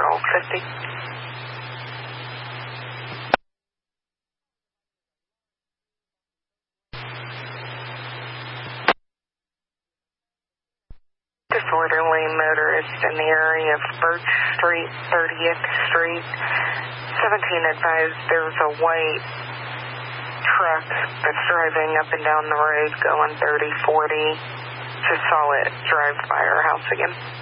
Emerald 50. Disorderly motorist in the area of Birch Street, 30th Street. 17 advised there's a white truck that's driving up and down the road going 30-40. Just saw it drive by our house again.